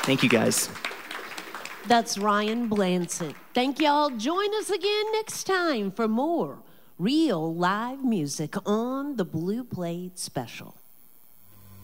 Thank you, guys. That's Ryan Blansett. Thank y'all. Join us again next time for more real live music on the Blue Plate Special.